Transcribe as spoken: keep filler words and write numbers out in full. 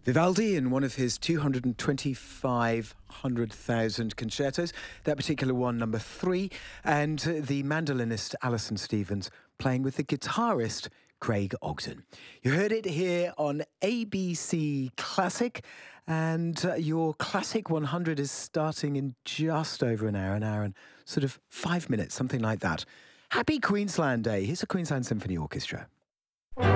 Vivaldi in one of his two hundred twenty-five hundred thousand concertos, that particular one, number three, and the mandolinist Alison Stevens playing with the guitarist Craig Ogden. You heard it here on A B C Classic, and uh, your Classic one hundred is starting in just over an hour, an hour and sort of five minutes, something like that. Happy Queensland Day. Here's a Queensland Symphony Orchestra.